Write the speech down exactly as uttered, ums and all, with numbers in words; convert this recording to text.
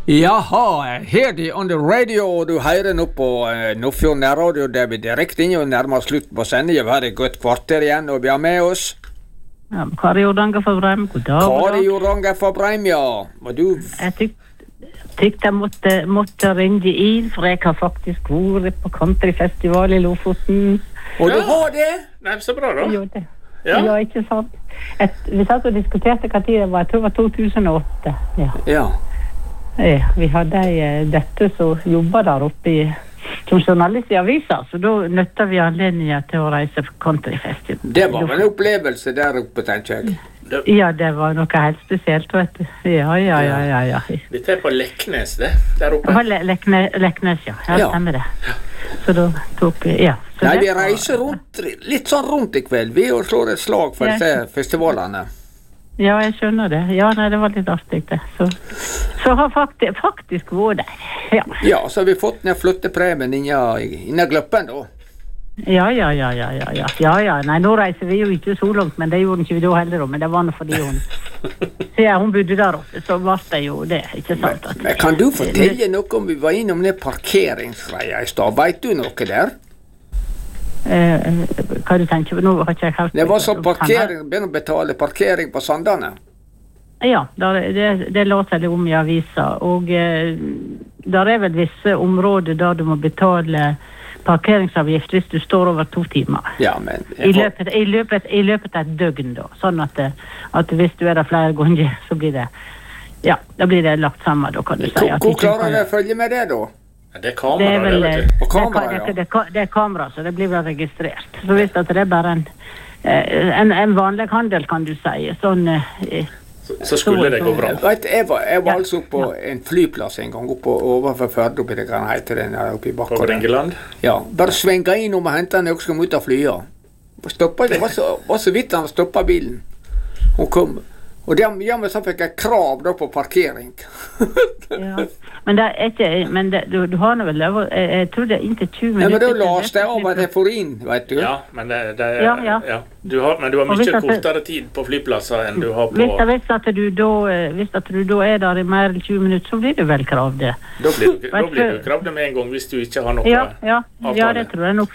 Jaha, Hedi on the radio, og du hører nå på uh, Nordfjord Nærradio, der vi direkte inn og nærmer slutt på sendingen. Vi har et godt kvarter igjen, og vi har med oss ja, Kari Jordanger for Breim, god dag. Kari Jordanger for Breim, ja. Og du... Jeg tyk, tykte jeg måtte, måtte ringe inn, for jeg har faktisk vært på countryfestival i Lofoten. Og du har det? Nei, så bra da. Jo, det. Ja. Ja, ikke sant. Et, vi satt og diskuterte hva tid det var, jeg tror det var to tusen og åtte. Ja. Ja. Ja, vi hadde ei dette som jobbet der oppe i, som journalist i avisa, så da nøtta vi anledningen til å reise på countryfestival. Det var vel en opplevelse der oppe, tenker jeg. Ja, det var noe helt spesielt, vet du. Ja, ja, ja, ja, ja. Dette er på Leknes, det, der oppe. Det var Le Lekne Leknes, ja. Ja, stemmer det. Så da tok vi, ja. Så Nei, vi det, reiser rundt, litt sånn rundt i kveld, vi og slår et slag for Ja. disse festivalene. Ja, jeg skjønner det. Ja, nei, det var litt artig det. Så, så har faktisk, faktisk vært der. Ja. Ja, så har vi fått ned flyttepremien innan gløppen da. Ja, ja, ja, ja, ja, ja, ja, ja. Nei, nå reiser vi jo ikke så langt, men det gjorde ikke vi da heller, men det var noe fordi hun, siden hun bodde der oppe, så var det jo det, ikke sant? Men, men kan du fortelle noe om vi var innom det parkeringsgreia i stad? Vet du noe der? Eh, hva du tenker på? Nå har ikke jeg hørt. Det var så parkering, begynner å betale parkering på Sandane. Ja, der, det, det låter det om i avisa, og eh, der er vel visse områder der du må betale parkeringsavgift hvis du står over to timer. Ja, men... I løpet, i, løpet, I løpet av et døgn da, sånn at, at hvis du er der flere ganger, så blir det, ja, da blir det lagt sammen, da kan du si. Hvor klarer du å følge med det da? Det er kamera, det er vel, det, vet du. Og kamera, det, ja. det, det, det er kamera, så det blir vel registrert. Så hvis at det er bare en, en, en vanlig handel, kan du si, sånn... Så, så skulle det gå bra. Vet, jeg var, jeg var Ja, altså på ja. en flyplass en gang, oppe overfor Førde, oppi det kan hete den her oppe i På bakken. Bringeland. Ja, bare svenga inn om og hente den og skal ut av flya. Stoppa, det var så, var så vidt han stoppet bilen. Hun kom. Og der, ja, men så fikk jeg krav da på parkering. Ja. Men det er ikke, men det, du, du har nå vel lov, jeg, jeg tror det er inntil tjue Ja, men minutter. da leste jeg av at jeg får inn, vet du. Ja, men det, det Ja, ja. ja. Du har, men du har Og hvis mye at det- kortere tid på flyplasser enn du har på... Hvis, hvis, at du da, hvis at du da er der i mer enn tjue minutter, så blir det vel krav det. Da blir du, da blir du kravd med en gang hvis du ikke har noe Ja, ja, ja, avtale. det tror jeg nok.